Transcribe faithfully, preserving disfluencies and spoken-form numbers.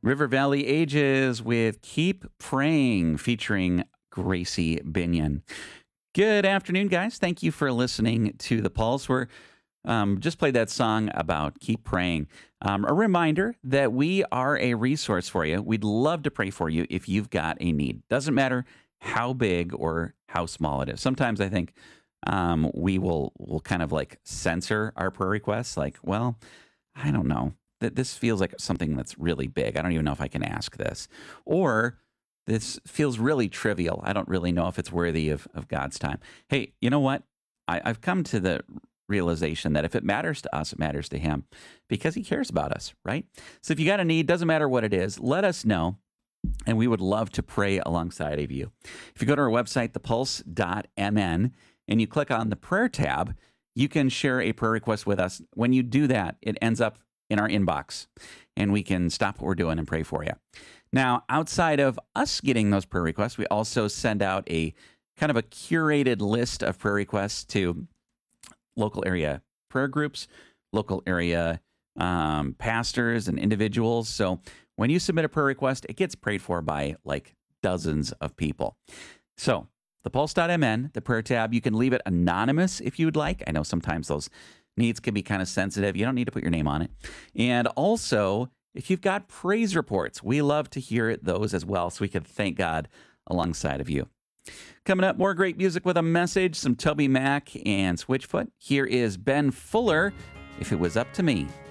River Valley Ages with Keep Praying featuring Gracie Binion. Good afternoon, guys. Thank you for listening to The Pulse. We're um, just played that song about Keep Praying. Um, a reminder that we are a resource for you. We'd love to pray for you if you've got a need. Doesn't matter how big or how small it is. Sometimes I think um, we will will kind of like censor our prayer requests. Like, well, I don't know. That this feels like something that's really big. I don't even know if I can ask this. Or this feels really trivial. I don't really know if it's worthy of, of God's time. Hey, you know what? I, I've come to the realization that if it matters to us, it matters to Him because He cares about us, right? So if you got a need, doesn't matter what it is, let us know. And we would love to pray alongside of you. If you go to our website, the pulse dot m n, and you click on the prayer tab, you can share a prayer request with us. When you do that, it ends up in our inbox, and we can stop what we're doing and pray for you. Now, outside of us getting those prayer requests, we also send out a kind of a curated list of prayer requests to local area prayer groups, local area um, pastors and individuals. So when you submit a prayer request, it gets prayed for by like dozens of people. So the pulse dot m n, the prayer tab, you can leave it anonymous if you would like. I know sometimes those needs can be kind of sensitive. You don't need to put your name on it. And also, if you've got praise reports, we love to hear those as well so we can thank God alongside of you. Coming up, more great music with a message, some Toby Mac and Switchfoot. Here is Ben Fuller, If It Was Up to Me.